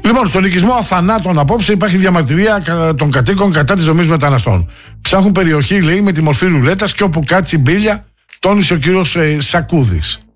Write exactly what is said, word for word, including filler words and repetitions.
Λοιπόν, στον οικισμό Αθανάτων απόψε υπάρχει διαμαρτυρία των κατοίκων κατά της ροής μεταναστών. Ψάχνουν περιοχή, λέει, με τη μορφή ρουλέτας και όπου κάτσει μπίλια, τόνισε ο κύριος ε, Σακούδης.